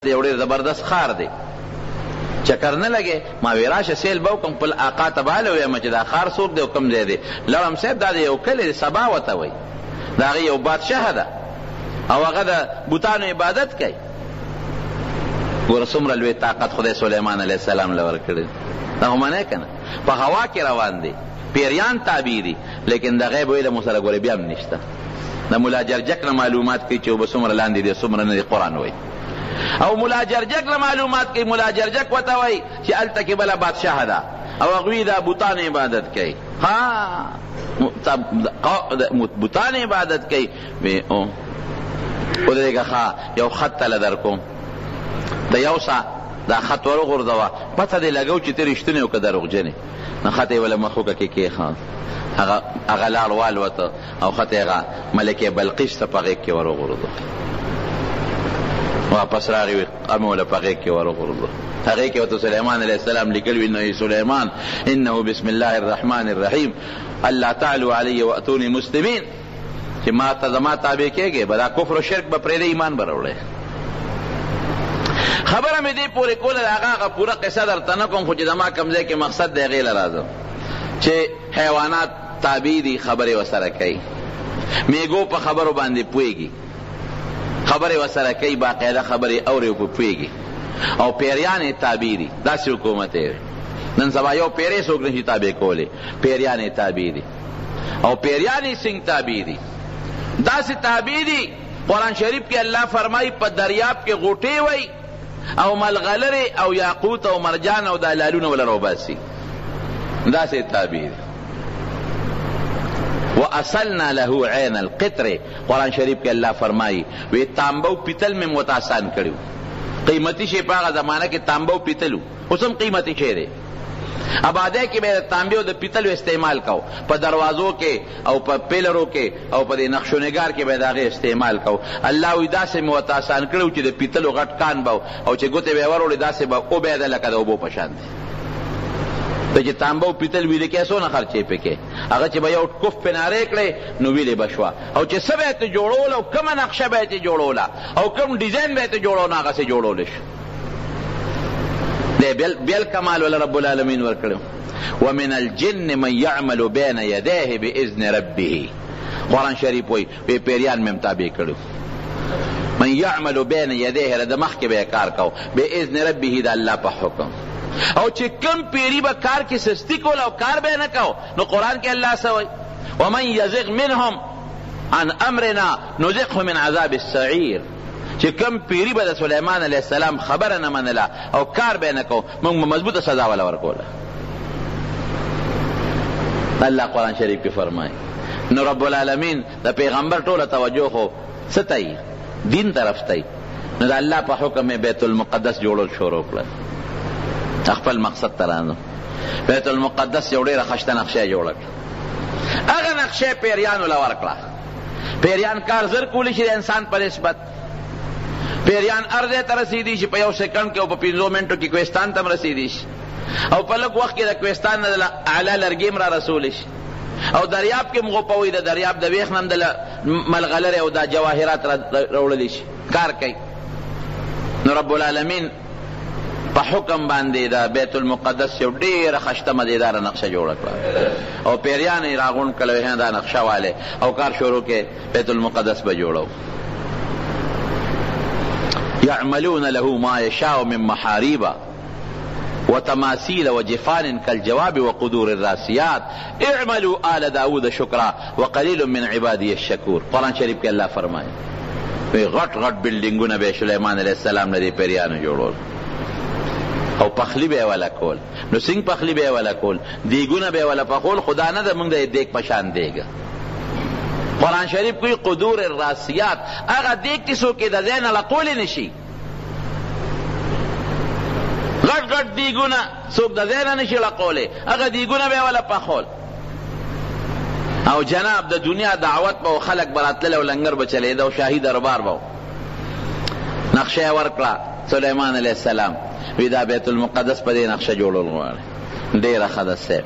یو ډېر زبردست ښار دی، چکر نه لګې. ما وی راشه سیل به وکړم، خپل آقا ته به هله ووایم چې دا ښار څوک دی او کوم ځای دی. لړم صاحب دا د یو کلي دی، سبا ورته وایي، د هغې یو بادشاه ده او هغه د بوتانو عبادت کوي. ګوره څومره لوی طاقت خدای سلیمان علیه السلام له ورکړی. دا خو منې که نه، په هوا کې روان دی، پیریان تابع دي، لیکن د غیب علم ورسره ګورې بیا هم نشته. د ملا جرجک نه معلومات کوي چې اوبه څومره لاندې دي څومره نه دي، قرآن وایي. او ملا جرجک نه معلومات کوي، ملا جرجک ورته وایي چې هلته کې بله بادشاه ده او هغوی د بوتانو عبادت کوي. ها بوتان عبادت کوي. ودرېږه ښه یو خط تله در کوم، د یو سا دا خط ور وغورځوه، پته دې لګو چې ته رښتونې او که دروغجنې. نو خط یې وله مخ وکړه کې کېښه، هغه لاړ والوته او خط یې هغه ملکې بلقیس ته په غېږ کې ور وغورځو، واپس راغی ام ولا په غېږ کې ور وغورځو. هغې کې ورته سلیمان علیه السلام لیکل وي انه سلیمان انه بسم الله الرحمن الرحیم الله تعالو علی واتونی مسلمین، چې ما ته زما تابع کېږې به دا کفر و شرک به پرېږدې، ایمان به راوړی. خبره مې دې پورې کوله، د هغه پوره قصه درته نه کوم، خو چې زما کوم ځای کې مقصد د هغې له راځم چې حیوانات تابع دي، خبرې ورسره کوي، میږو په خبرو باندې پوهېږي، خبرې ورسره کوي، باقاعده خبرې اوري او په پوهېږي. او پیریان یې تابع دي، داسې حکومت یې نن سبا یو پیری څوک نشي تابع کولی، پیریان یې تابع دي. او پیریان یې څنګه تابع دي؟ داسې تابع دي قرآن شریف کې الله فرمایي په دریاب کې غوټې وی او ملغلرې او یاقوت او مرجان او دا لالونه وله راوباسي، داسې تابع دي. واصلنا له عین القطر، قرآن شریف کې الله فرمایي وی تانبه او پیتل مې موته آسان کړي، قیمتي شی په هغه زمانه کې تانبه او پیتل اوس هم قیمتي شی دی. آبادی کې به د تانبې او د پیتلو استعمال کو، په دروازو کې او په پیلرو کې او په دې نقش و نگار کې به د هغې استعمال کو. الله وایي داسې مې ورته آسان کړی چې د پیتلو غټ کان به او چې ګوتې به یې وروړې داسې به وبهېده لکه د اوبو په شان دی. ته چې تانبه او پیتل ویلې کې څونه خرچې پکې، هغه چې به یو کف پې نارې کړې نو ویلې به شوه، او چې څه به یې ته جوړول او کومه نقشه به یې ته جوړوله او کوم ډیزاین به یې ته جوړو نو هغسې جوړولی شو. بیل کمال ولا رب العالمین ورکړو. ومن الجن من يعمل بين يديه باذن ربه، قرآن شریف وی پیریان مې مطابق کړو. من يعمل بين يديه د مخ کې به کار کو باذن ربه د الله په حکم. او چې کم پیری به کار کې سستی کول او کار به نه کو نو قرآن کې الله سوی ومن يزغ منهم عن امرنا نذقه من عذاب السعير، چې کم پیری به د سلیمان علیه السلام خبره نه منله او کار به نه کو موږ مضبوطه سزا وله ورکوله. الله قرآن شریف کې فرمایي. نو رب العالمین د پیغمبر ټوله توجه خو څه ته دین طرف ته، نو د الله په حکم بیت المقدس جوړول شروع کړل. خپل مقصد ته رانو بیت المقدس یو ډېره ښایسته نقشه یې جوړه کړه. هغه نقشه پیریانو له ورکړه. پیریان کار زر کولی شي د انسان په نسبت. پیریان ارض ته رسیدي شي په یو سیکنډ کې او په 5 منټو کې کوهستان ته رسیدي شي، او په لږ وخت کې د کوهستان نه اعلی لرګي را رسولی شي، او دریاب کې مغوپوي د دریاب د ویښ نه د ملغلرې او دا جواهرات راوړلی شي، کار کوي. نو رب العالمین په حکم باندې د بیت المقدس یو ډېره ښایسته مزېداره نقشه جوړه کړه، او پیریان یې راغونډ کړل دا نقشه والے او کار شروع کې بیت المقدس به جوړو. يعملون له ما يشاء من محاريب وتماثيل وجفان كالجواب وقدور الراسيات اعملوا آل داود شكرا وقليل من عبادي الشكور. قرآن شریف کې الله فرمایي غټ غټ بلډینګونه به سلیمان علیه السلام نه دې پیریانو جوړول، او پخلی به یې وله کول. نو څنګه پخلی به یې وله کول؟ دیګونه به یې وله پخول، خدا نه ده موږ د دیګ په شان دیګه. قرآن شریف کوئی قدور الراسیات، اگا دیکھ کسو کے دزین لقولی نشی، غٹ غٹ دیگونا سوک دزین نشی لقولی، اگا دیگونا بے والا پخول. او جناب دا دنیا دعوت باو خلق براتلل و لنگر بچلے دا و شاہی دربار باو. نقشہ ورکلا سلیمان علیہ السلام ویدا بیت المقدس پا دے نقشہ جوڑو لگوارے دیر خدس سے،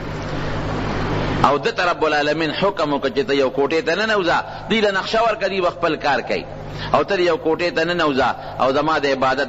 او دت رب العالمین حکم وکړ چې ته یو کوټې ته نه نوځه، دی له نقشه ورکړه دی به خپل کار کوي، او ته یو کوټې ته نه نوځه او زما د عبادت